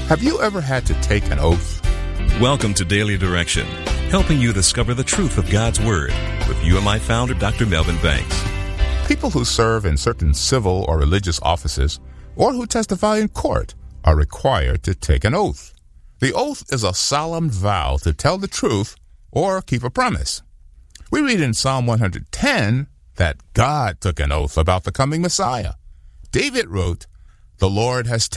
Have you ever had to take an oath? Welcome to Daily Direction, helping you discover the truth of God's Word with UMI founder Dr. Melvin Banks. People who serve in certain civil or religious offices or who testify in court are required to take an oath. The oath is a solemn vow to tell the truth or keep a promise. We read in Psalm 110 that God took an oath about the coming Messiah. David wrote, "The Lord has